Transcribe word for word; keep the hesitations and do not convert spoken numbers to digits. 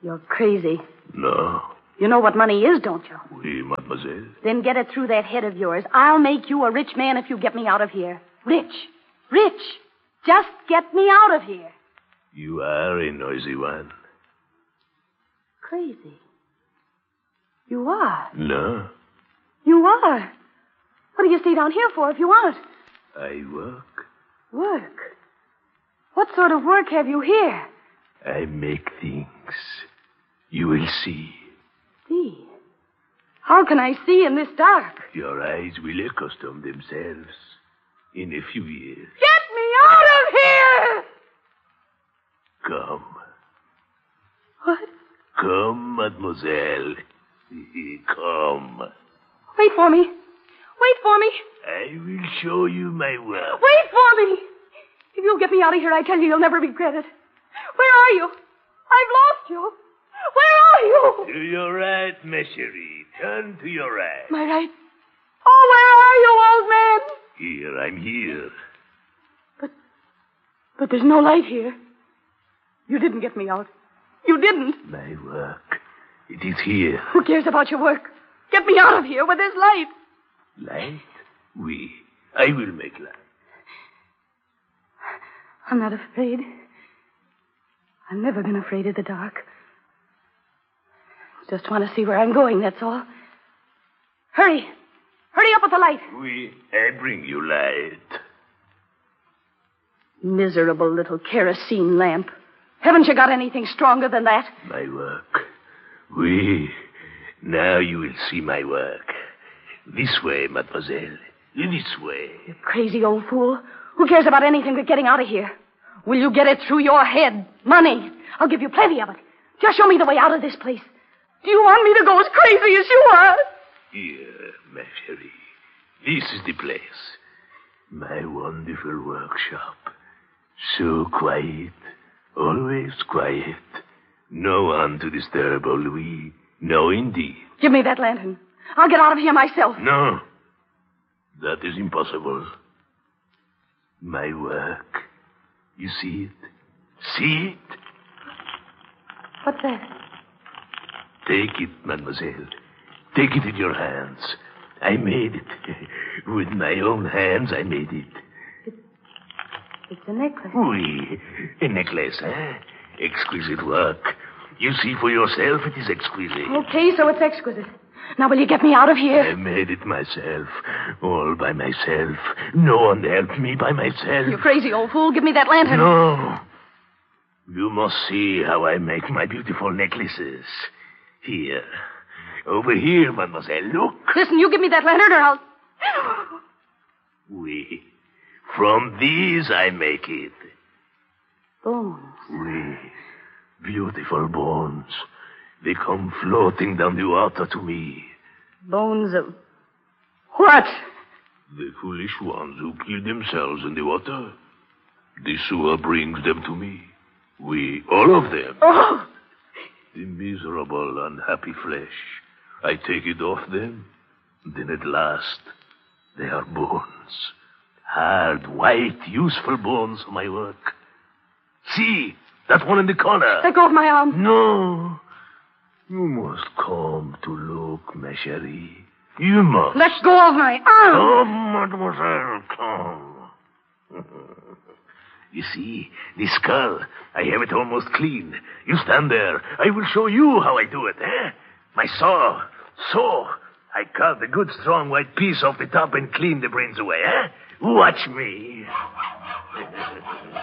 You're crazy. No. You know what money is, don't you? Oui, mademoiselle. Then get it through that head of yours. I'll make you a rich man if you get me out of here. Rich. Rich. Just get me out of here. You are a noisy one. Crazy. You are. No. You are. What do you stay down here for if you aren't? I work. Work? What sort of work have you here? I make things. You will see. See? How can I see in this dark? Your eyes will accustom themselves in a few years. Get me out of here! Come. What? Come, mademoiselle. Come. Wait for me. Wait for me. I will show you my work. Wait for me. If you'll get me out of here, I tell you, you'll never regret it. Where are you? I've lost you. Where are you? To your right, ma chérie. Turn to your right. My right? Oh, where are you, old man? Here, I'm here. But, but there's no light here. You didn't get me out. You didn't. My work. It is here. Who cares about your work? Get me out of here where there's light. Light? Oui. I will make light. I'm not afraid. I've never been afraid of the dark. Just want to see where I'm going, that's all. Hurry. Hurry up with the light. Oui. I bring you light. Miserable little kerosene lamp. Haven't you got anything stronger than that? My work. Oui. Now you will see my work. This way, mademoiselle. This way. You crazy old fool. Who cares about anything but getting out of here? Will you get it through your head? Money. I'll give you plenty of it. Just show me the way out of this place. Do you want me to go as crazy as you are? Here, ma chérie. This is the place. My wonderful workshop. So quiet. Always quiet. No one to disturb old Louis. No, indeed. Give me that lantern. I'll get out of here myself. No. That is impossible. My work. You see it? See it? What's that? Take it, mademoiselle. Take it in your hands. I made it. With my own hands, I made it. It's, it's a necklace. Oui, a necklace, eh? Exquisite work. You see for yourself it is exquisite. Okay, so it's exquisite. Now will you get me out of here? I made it myself. All by myself. No one helped me by myself. You crazy old fool. Give me that lantern. No. You must see how I make my beautiful necklaces. Here. Over here, mademoiselle. Look. Listen, you give me that lantern or I'll... Oui. From these I make it. Bones. Oui. Beautiful bones. They come floating down the water to me. Bones of... What? The foolish ones who kill themselves in the water. The sewer brings them to me. We, all of them. Oh! The miserable, unhappy flesh. I take it off them. Then at last, they are bones. Hard, white, useful bones for my work. See, that one in the corner. Let go of my arm. No. You must come to look, ma chérie. You must. Let go of my arm. Come, mademoiselle, come. You see, the skull, I have it almost clean. You stand there. I will show you how I do it, eh? My saw. So, I cut the good, strong, white piece off the top and clean the brains away, eh? Watch me.